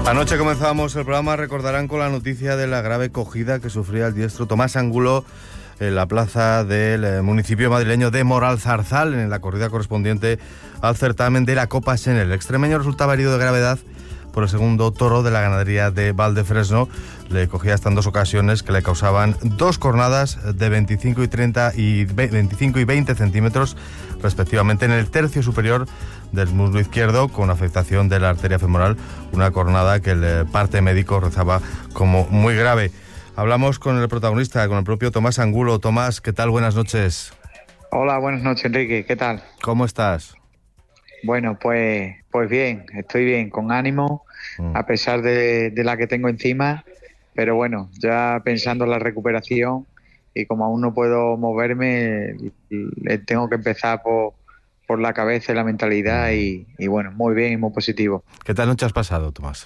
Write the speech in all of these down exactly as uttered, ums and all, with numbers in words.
Anoche comenzábamos el programa, recordarán, con la noticia de la grave cogida que sufría el diestro Tomás Angulo en la plaza del municipio madrileño de Moralzarzal, en la corrida correspondiente al certamen de la Copa Senel. El extremeño resultaba herido de gravedad por el segundo toro de la ganadería de Valdefresno. Le cogía hasta en dos ocasiones que le causaban dos cornadas de veinticinco y treinta y veinticinco y veinte centímetros respectivamente en el tercio superior del muslo izquierdo, con afectación de la arteria femoral, una cornada que el parte médico rezaba como muy grave. Hablamos con el protagonista, con el propio Tomás Angulo. Tomás, ¿qué tal? Buenas noches. Hola, buenas noches, Enrique. ¿Qué tal? ¿Cómo estás? Bueno, pues, pues bien, estoy bien, con ánimo, mm. a pesar de, de la que tengo encima, pero bueno, ya pensando en la recuperación, y como aún no puedo moverme, tengo que empezar por, por la cabeza y la mentalidad, y, y bueno, muy bien y muy positivo. ¿Qué tal noche has pasado, Tomás?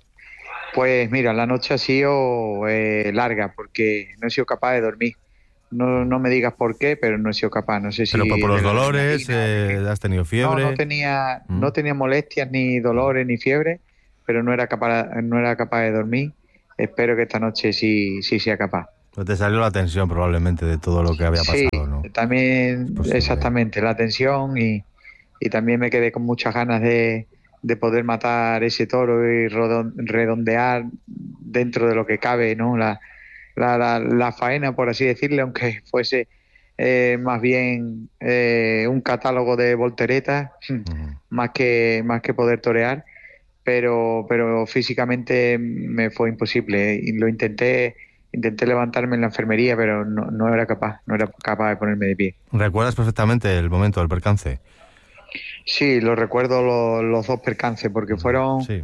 Pues mira, la noche ha sido eh, larga, porque no he sido capaz de dormir. No, no me digas por qué, pero no he sido capaz. No sé si... ¿Pero por, por los dolores? Eh, ¿Has tenido fiebre? No, no tenía, ¿Mm? no tenía molestias, ni dolores, ni fiebre, pero no era capaz, no era capaz de dormir. Espero que esta noche sí, sí sea capaz. Pues te salió la tensión probablemente de todo lo que había pasado, sí, ¿no? También, exactamente, la tensión, y, y también me quedé con muchas ganas de, de poder matar ese toro y redondear dentro de lo que cabe, ¿no? La, la, la, la faena, por así decirle, aunque fuese eh, más bien eh, un catálogo de volteretas, uh-huh. más que más que poder torear, pero pero físicamente me fue imposible. Y lo intenté intenté levantarme en la enfermería, pero no, no era capaz, no era capaz de ponerme de pie. ¿Recuerdas perfectamente el momento del percance? Sí, lo recuerdo los, los dos percances, porque fueron sí.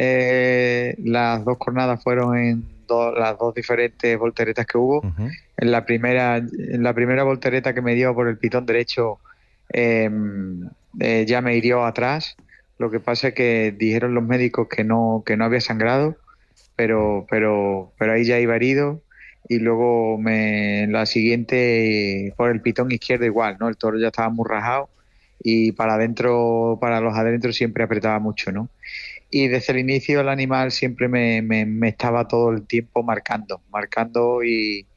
eh, las dos jornadas fueron en Do, las dos diferentes volteretas que hubo. Uh-huh. En la primera, en la primera voltereta que me dio por el pitón derecho, eh, eh, ya me hirió atrás. Lo que pasa es que dijeron los médicos que no, que no había sangrado, pero, pero, pero ahí ya iba herido. Y luego me, en la siguiente, por el pitón izquierdo igual, ¿no? El toro ya estaba muy rajado, y para adentro, para los adentros siempre apretaba mucho, ¿no? Y desde el inicio el animal siempre me, me, me estaba todo el tiempo marcando, marcando y,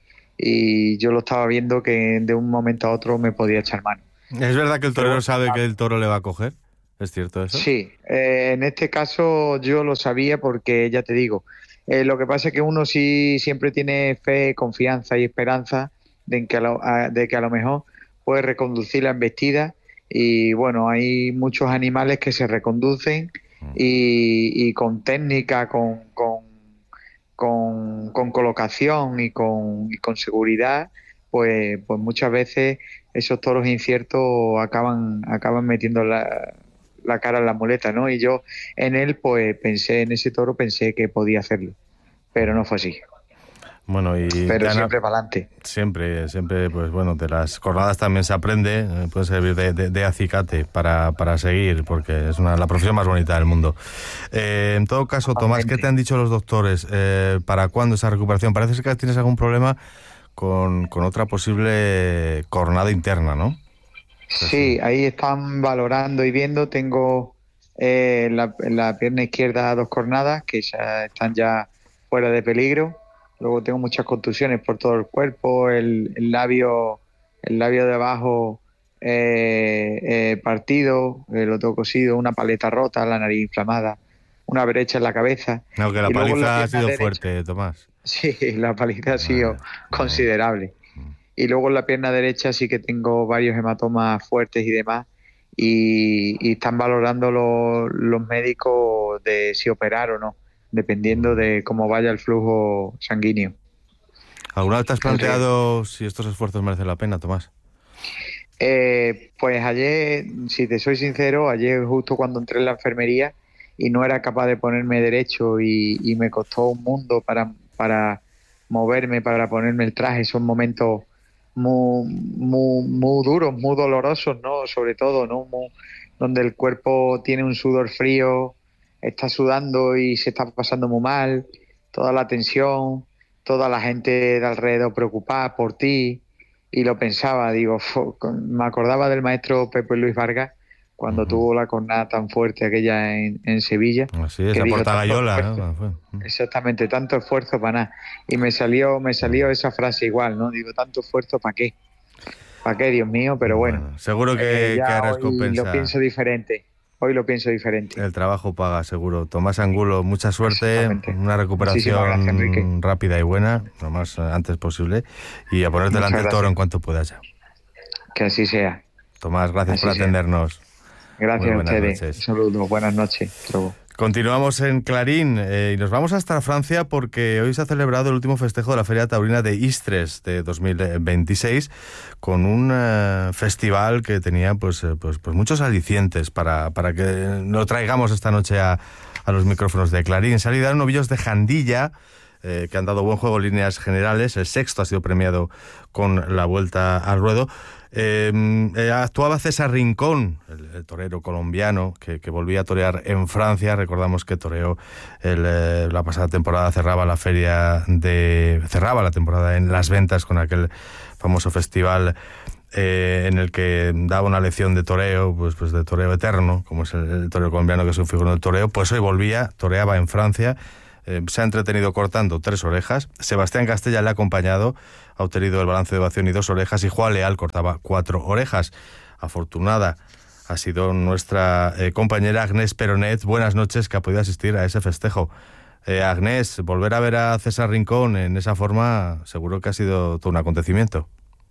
y yo lo estaba viendo que de un momento a otro me podía echar mano. ¿Es verdad que el torero Pero, sabe que el toro le va a coger? ¿Es cierto eso? Sí, eh, en este caso yo lo sabía, porque ya te digo, eh, lo que pasa es que uno sí siempre tiene fe, confianza y esperanza de que a lo, a, de que a lo mejor puede reconducir la embestida, y bueno, hay muchos animales que se reconducen Y, y con técnica, con, con, con, con colocación y con, y con seguridad, pues, pues muchas veces esos toros inciertos acaban, acaban metiendo la, la cara en la muleta, ¿no? Y yo en él, pues pensé, en ese toro pensé que podía hacerlo, pero no fue así. Bueno, y pero gana, siempre para adelante. Siempre, siempre, pues bueno, de las jornadas también se aprende, eh, puede servir de, de, de acicate para, para seguir, porque es una, la profesión más bonita del mundo. Eh, en todo caso, Tomás, ¿qué te han dicho los doctores? Eh, ¿Para cuándo esa recuperación? Parece que tienes algún problema con, con otra posible cornada interna, ¿no? Sí, ahí están valorando y viendo. Tengo eh, en, la, en la pierna izquierda dos cornadas que ya están ya fuera de peligro. Luego tengo muchas contusiones por todo el cuerpo, el, el labio el labio de abajo eh, eh, partido, eh, lo tengo cosido, una paleta rota, la nariz inflamada, una brecha en la cabeza. No, que la y paliza la ha sido derecha, fuerte, Tomás. Sí, la paliza ha sido vale, considerable. Vale. Y luego en la pierna derecha sí que tengo varios hematomas fuertes y demás, y, y están valorando los, los médicos de si operar o no, dependiendo de cómo vaya el flujo sanguíneo. ¿Alguna vez te has planteado si estos esfuerzos merecen la pena, Tomás? Eh, pues ayer, si te soy sincero, ayer justo cuando entré en la enfermería y no era capaz de ponerme derecho, y, y me costó un mundo para, para moverme, para ponerme el traje. Son momentos muy, muy, muy duros, muy dolorosos, ¿no? Sobre todo, ¿no? Muy, donde el cuerpo tiene un sudor frío, está sudando y se está pasando muy mal, toda la tensión, toda la gente de alrededor preocupada por ti. Y lo pensaba, digo, me acordaba del maestro Pepe Luis Vargas cuando uh-huh. tuvo la cornada tan fuerte aquella en, en Sevilla. Así es, esa Portagayola, ¿no? Exactamente, tanto esfuerzo para nada. Y me salió, me salió uh-huh. esa frase igual, ¿no? Digo, tanto esfuerzo ¿para qué? ¿Para qué, Dios mío? Pero bueno. bueno seguro que, eh, ya que hay hoy recompensa. lo pienso diferente. Hoy lo pienso diferente. El trabajo paga, seguro. Tomás Angulo, mucha suerte, una recuperación gracias, rápida y buena, lo más antes posible, y a ponerte delante del toro en cuanto puedas ya. Que así sea. Tomás, gracias así por sea. atendernos. Gracias a ustedes. Un saludo, buenas noches. Luego. Continuamos en Clarín eh, y nos vamos hasta Francia porque hoy se ha celebrado el último festejo de la Feria Taurina de Istres de dos mil veintiséis con un eh, festival que tenía pues, eh, pues, pues muchos alicientes para, para que lo traigamos esta noche a, a los micrófonos de Clarín. Salieron novillos de Jandilla eh, que han dado buen juego en líneas generales. El sexto ha sido premiado con la vuelta al ruedo. Eh, eh, actuaba César Rincón, el, el torero colombiano que, que volvía a torear en Francia. Recordamos que toreó el, eh, la pasada temporada, cerraba la feria de cerraba la temporada en Las Ventas con aquel famoso festival eh, en el que daba una lección de toreo, pues, pues de toreo eterno, como es el, el torero colombiano, que es un figurón del toreo. Pues hoy volvía, toreaba en Francia. Eh, se ha entretenido cortando tres orejas. Sebastián Castella le ha acompañado, ha obtenido el balance de ovación y dos orejas, y Juan Leal cortaba cuatro orejas. Afortunada ha sido nuestra eh, compañera Agnés Peronet. Buenas noches, que ha podido asistir a ese festejo. Eh, Agnés, volver a ver a César Rincón en esa forma seguro que ha sido todo un acontecimiento.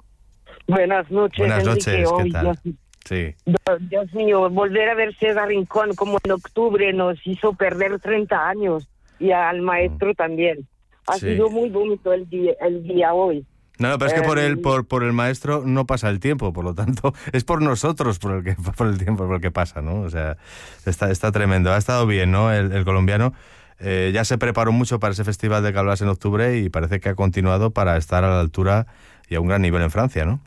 Buenas noches, Buenas Enrique. noches, ¿qué Hoy, tal? Dios, Sí. Dios mío, volver a ver César Rincón como en octubre nos hizo perder treinta años. Y al maestro también. Ha sí. sido muy bonito el día, el día hoy. No, no, pero es que por el por por el maestro no pasa el tiempo, por lo tanto es por nosotros por el que por el tiempo por el que pasa, ¿no? O sea, está está tremendo. Ha estado bien, ¿no? El, el colombiano eh, ya se preparó mucho para ese festival de que hablas en octubre y parece que ha continuado para estar a la altura y a un gran nivel en Francia, ¿no?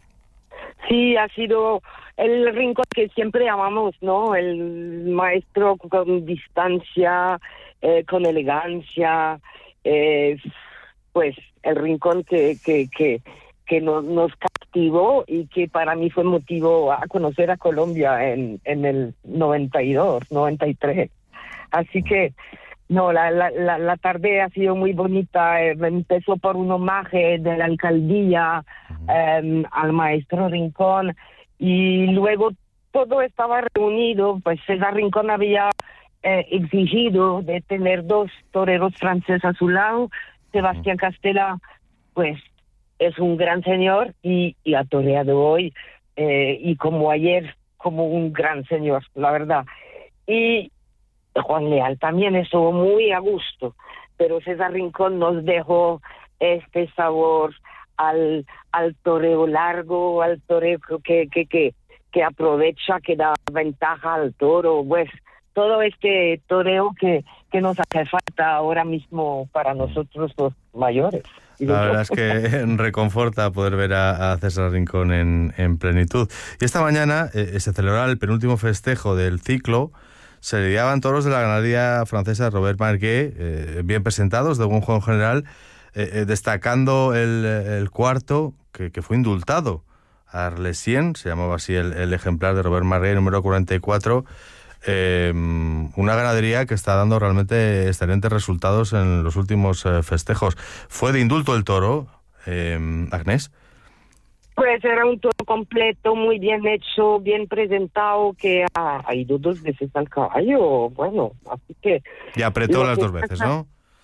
Sí, ha sido el Rincón que siempre amamos, ¿no? El maestro con distancia, eh, con elegancia, eh, pues el Rincón que que que que nos, nos captivó y que para mí fue motivo a conocer a Colombia en en el noventa y dos, noventa y tres. Así que no, la la la, la tarde ha sido muy bonita. Eh, empezó por un homenaje de la alcaldía eh, al maestro Rincón, y luego todo estaba reunido. Pues César Rincón había eh, exigido de tener dos toreros franceses a su lado. Sebastián Castella, pues, es un gran señor y, y ha toreado hoy, eh, y como ayer, como un gran señor, la verdad. Y Juan Leal también estuvo muy a gusto, pero César Rincón nos dejó este sabor al al toreo largo, al toreo que que que que aprovecha, que da ventaja al toro, pues todo este toreo que que nos hace falta ahora mismo para nosotros los mayores. La verdad es que reconforta poder ver a, a César Rincón en, en plenitud. Y esta mañana eh, se celebraba el penúltimo festejo del ciclo. Se lidiaban toros de la ganadería francesa Robert Marguet, eh, bien presentados, de buen juego en general, eh, eh, destacando el, el cuarto, que, que fue indultado. Arlesien, se llamaba así el, el ejemplar de Robert Marguet, número cuarenta y cuatro. Eh, una ganadería que está dando realmente excelentes resultados en los últimos eh, festejos. ¿Fue de indulto el toro, eh, Agnés? Pues era un toro completo, muy bien hecho, bien presentado, que ha, ha ido dos veces al caballo, bueno, así que... Y apretó las dos veces, ¿no?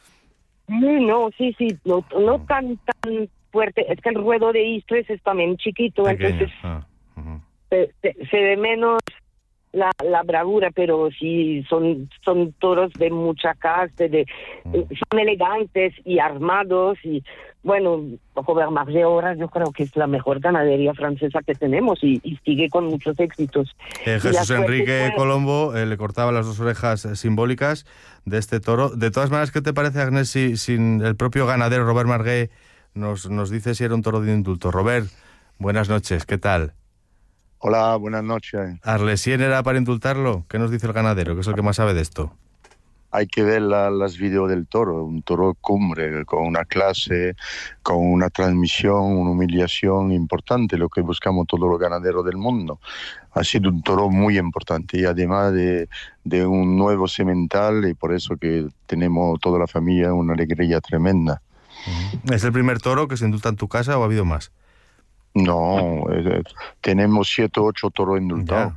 No, sí, sí, no, no tan tan fuerte. Es que el ruedo de Istres es también chiquito, pequeño. Entonces ah, uh-huh. se, se, se ve menos la, la bravura, pero sí son son toros de mucha caste, de, uh-huh. son elegantes y armados, y bueno, Robert Marguet ahora yo creo que es la mejor ganadería francesa que tenemos y, y sigue con muchos éxitos. Eh, Jesús Enrique fue... Colombo eh, le cortaba las dos orejas eh, simbólicas de este toro. De todas maneras, ¿qué te parece, Agnés, si, si el propio ganadero Robert Marguet nos, nos dice si era un toro de indulto? Robert, buenas noches, ¿qué tal? Hola, buenas noches. ¿Arlesien era para indultarlo? ¿Qué nos dice el ganadero, que es el que más sabe de esto? hay que ver la, las videos del toro, un toro cumbre, con una clase, con una transmisión, una humillación importante, lo que buscamos todos los ganaderos del mundo. Ha sido un toro muy importante y además de, de un nuevo semental, y por eso que tenemos toda la familia una alegría tremenda. ¿Es el primer toro que se indulta en tu casa o ha habido más? No, eh, tenemos siete o ocho toros indultados.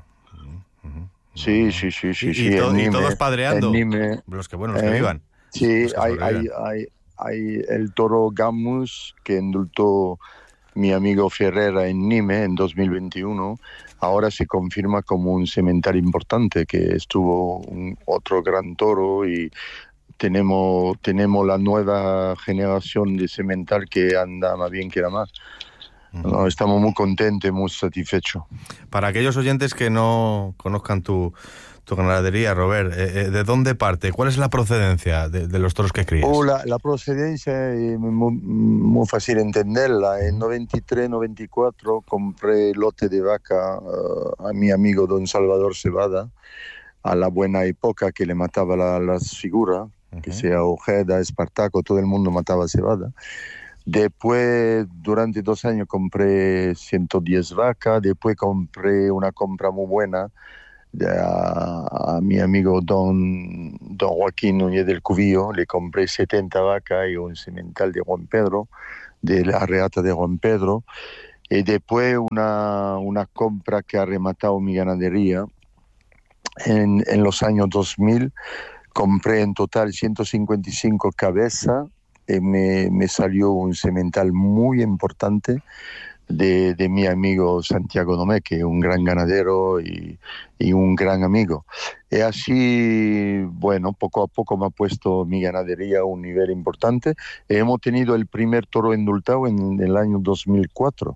Sí, sí, sí, sí. ¿Y, sí, y, to, Nime, y todos padreando? Nime, los que, bueno, los eh, que vivan. Sí, los que hay, hay, hay, hay el toro Gamus que indultó mi amigo Ferrera en Nime en dos mil veintiuno. Ahora se confirma como un semental importante, que estuvo un, otro gran toro, y tenemos, tenemos la nueva generación de semental que anda más bien que la más. No, estamos muy contentos, muy satisfechos. Para aquellos oyentes que no conozcan tu, tu ganadería, Robert, eh, ¿de dónde parte? ¿Cuál es la procedencia de, de los toros que crías? Oh, la, la procedencia es muy, muy fácil entenderla. En noventa y tres, noventa y cuatro compré lote de vaca uh, a mi amigo don Salvador Cebada, a la buena época que le mataba la, las figuras, uh-huh. que sea Ojeda, Espartaco, todo el mundo mataba Cebada. Después, durante dos años, compré ciento diez vacas. Después compré una compra muy buena a, a mi amigo don, don Joaquín Núñez del Cubillo. Le compré setenta vacas y un semental de Juan Pedro, de la reata de Juan Pedro. Y después una, una compra que ha rematado mi ganadería. En, en los años dos mil compré en total ciento cincuenta y cinco cabezas. Eh, me, me salió un semental muy importante de, de mi amigo Santiago Domé, que es un gran ganadero y, y un gran amigo. Y así, bueno, poco a poco me ha puesto mi ganadería a un nivel importante. Hemos tenido el primer toro indultado en el año dos mil cuatro.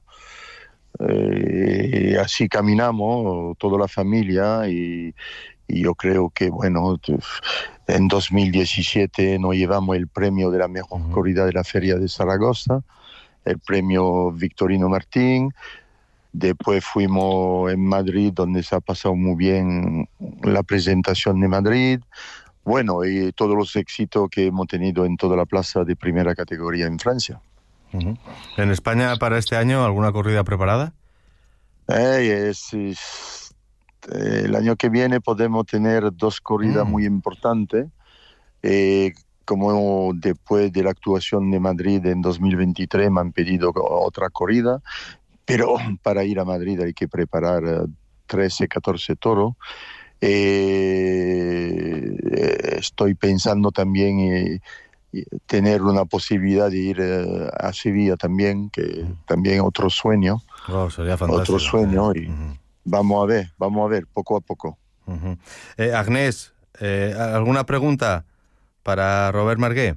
Eh, así caminamos, toda la familia, y, y yo creo que, bueno, en dos mil diecisiete nos llevamos el premio de la mejor uh-huh. corrida de la Feria de Zaragoza, el premio Victorino Martín. Después fuimos en Madrid, donde se ha pasado muy bien la presentación de Madrid. Bueno, y todos los éxitos que hemos tenido en toda la plaza de primera categoría en Francia. Uh-huh. ¿En España para este año alguna corrida preparada? Eh, es, es, eh, el año que viene podemos tener dos corridas mm. muy importantes. Eh, como después de la actuación de Madrid en dos mil veintitrés me han pedido otra corrida, pero para ir a Madrid hay que preparar uh, trece, catorce toros. Eh, estoy pensando también eh, tener una posibilidad de ir eh, a Sevilla también, que uh-huh. también otro sueño. Oh, sería fantástico. Otro sueño, y uh-huh. vamos a ver, vamos a ver, poco a poco. Uh-huh. Eh, Agnès, eh, ¿alguna pregunta para Robert Margué?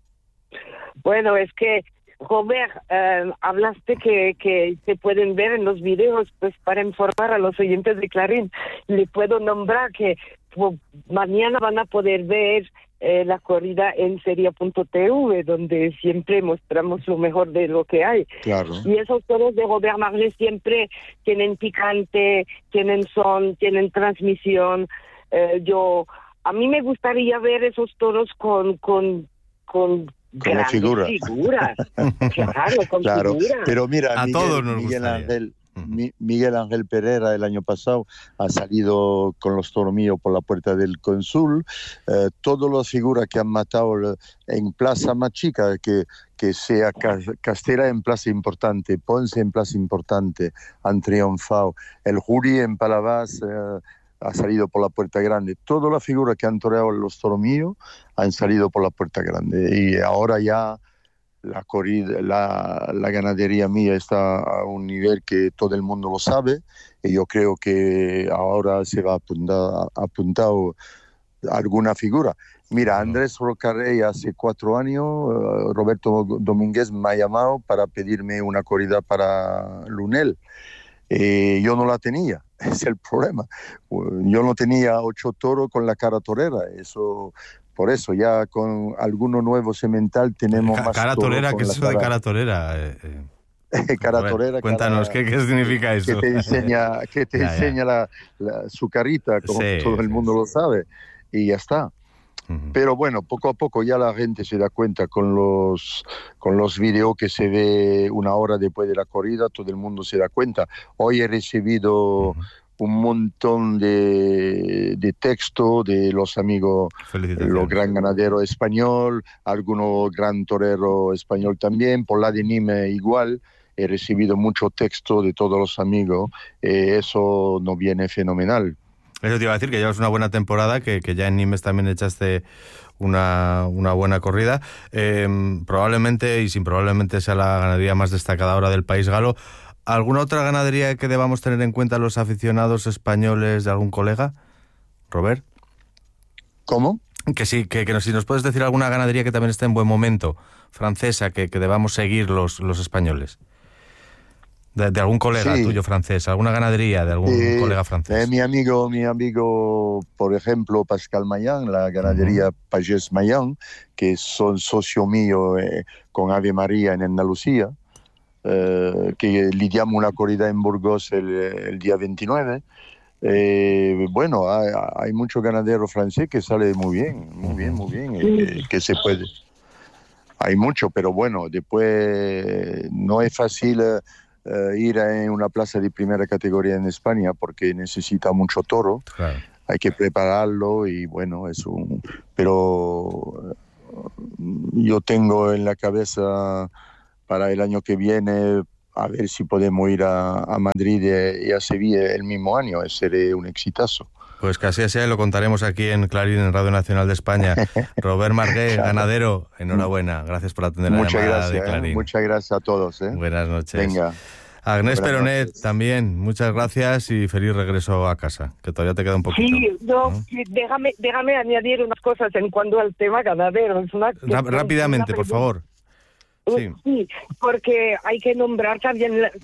Bueno, es que, Robert, eh, hablaste que, que se pueden ver en los videos, pues para informar a los oyentes de Clarín. Le puedo nombrar que pues, mañana van a poder ver eh, la corrida en seria punto t v, donde siempre mostramos lo mejor de lo que hay. Claro. Y esos toros de Robert Margué siempre tienen picante, tienen son, tienen transmisión. Eh, yo, a mí me gustaría ver esos toros con, con, con Como figura. figuras. Claro, con claro. figuras. Pero mira, a Miguel, todos nos Miguel gustaría. Ángel, Mi, Miguel Ángel Pereira el año pasado ha salido con los toros míos por la puerta del Cónsul. Eh, todas las figuras que han matado en plaza más chica, que, que sea Castera en plaza importante, Ponce en plaza importante, han triunfado. El Jury en Palavas eh, ha salido por la puerta grande. Todas las figuras que han toreado los toros míos han salido por la puerta grande. Y ahora ya la, corrida, la, la ganadería mía está a un nivel que todo el mundo lo sabe. Y yo creo que ahora se va a apuntar, apuntar alguna figura. Mira, Andrés Rocarrey hace cuatro años, uh, Roberto Domínguez me ha llamado para pedirme una corrida para Lunel. Eh, yo no la tenía, es el problema. Yo no tenía ocho toros con la cara torera, eso, por eso ya con alguno nuevo semental tenemos Ca- más cara toros. torera, con ¿qué es la eso de cara, cara torera? Eh, eh. cara Ver, torera. Cuéntanos, cara, ¿qué, ¿qué significa eso? Que te enseña, que te ya, enseña ya. La, la, su carita, como sí, todo el sí, mundo sí. lo sabe, y ya está. Pero bueno, poco a poco ya la gente se da cuenta con los, con los videos que se ve una hora después de la corrida, todo el mundo se da cuenta. Hoy he recibido uh-huh. un montón de, de texto de los amigos, los gran ganadero español, algunos gran torero español también, por la de Nîmes igual. He recibido mucho texto de todos los amigos, eh, eso nos viene fenomenal. Eso te iba a decir, que llevas una buena temporada, que, que ya en Nîmes también echaste una, una buena corrida. Eh, probablemente, y sin probablemente, sea la ganadería más destacada ahora del país galo. ¿Alguna otra ganadería que debamos tener en cuenta los aficionados españoles de algún colega, Robert? ¿Cómo? Que sí, que, que si nos puedes decir alguna ganadería que también esté en buen momento, francesa, que, que debamos seguir los, los españoles. De, de algún colega sí. tuyo francés, alguna ganadería de algún eh, colega francés. Eh, mi amigo, mi amigo, por ejemplo, Pascal Mayan, la ganadería uh-huh. Pagés Mayan, que son socio mío eh, con Ave María en Andalucía, eh, que lidiamos una corrida en Burgos el, el día veintinueve. Eh, bueno, hay, hay mucho ganadero francés que sale muy bien, muy bien, muy bien, eh, que se puede. Hay mucho, pero bueno, después no es fácil Uh, ir a una plaza de primera categoría en España porque necesita mucho toro, claro. Hay que prepararlo y bueno, es un... Pero uh, yo tengo en la cabeza para el año que viene a ver si podemos ir a, a Madrid y a Sevilla el mismo año, sería un exitazo. Pues que así sea, lo contaremos aquí en Clarín, en Radio Nacional de España. Robert Margué, claro. ganadero, enmuchas gracias por atender muchas la llamada gracias, de Clarín. Eh, muchas gracias a todos. Eh. Buenas noches. Venga. Agnès Buenas Peronet, noches. también, muchas gracias y feliz regreso a casa, que todavía te queda un poquito. Sí, no, ¿no? déjame, déjame añadir unas cosas en cuanto al tema ganadero. Es una, Ra- rápidamente, por favor. Sí. sí, porque hay que nombrar también la,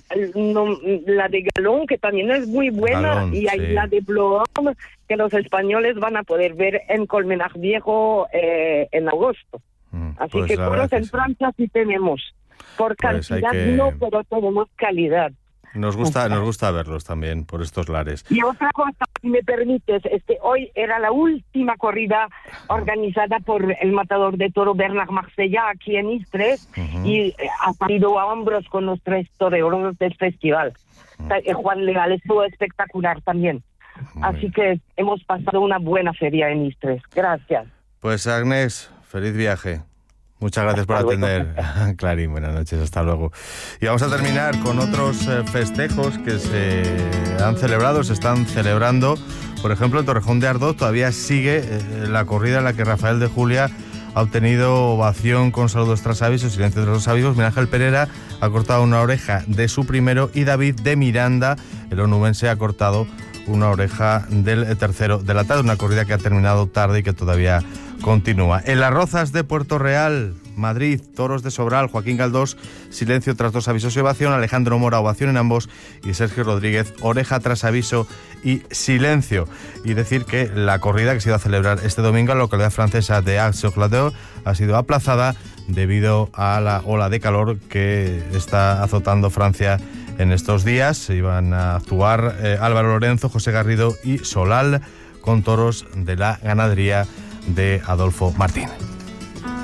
la de Galón, que también es muy buena, Galón, y hay sí. la de Bloom, que los españoles van a poder ver en Colmenar Viejo eh, en agosto. Mm, Así pues que todos en sí. Francia sí tenemos. Por Pues cantidad que... no, pero tenemos calidad. Nos gusta, nos gusta verlos también por estos lares. Y otra cosa, si me permites, este, hoy era la última corrida organizada por el matador de toro Bernard Marsella aquí en Istres, uh-huh. y eh, ha salido a hombros con los tres toreros del festival. Uh-huh. Eh, Juan Leal estuvo espectacular también. Muy Así bien. Que hemos pasado una buena feria en Istres. Gracias. Pues Agnès, feliz viaje. Muchas gracias por atender. Clarín, buenas noches, hasta luego. Y vamos a terminar con otros eh, festejos que se han celebrado, se están celebrando. Por ejemplo, en Torrejón de Ardoz todavía sigue eh, la corrida en la que Rafael de Julia ha obtenido ovación con saludos tras aviso, silencio tras los avisos. Miguel Ángel Pereira ha cortado una oreja de su primero y David de Miranda, el onubense, ha cortado una oreja del tercero de la tarde. Una corrida que ha terminado tarde y que todavía continúa. En las Rozas de Puerto Real, Madrid, toros de Sobral, Joaquín Galdós, silencio tras dos avisos y ovación, Alejandro Mora, ovación en ambos, y Sergio Rodríguez, oreja tras aviso y silencio. Y decir que la corrida que se iba a celebrar este domingo en la localidad francesa de Aix-sur-Glane ha sido aplazada debido a la ola de calor que está azotando Francia en estos días. Se iban a actuar eh, Álvaro Lorenzo, José Garrido y Solal con toros de la ganadería de Adolfo Martín.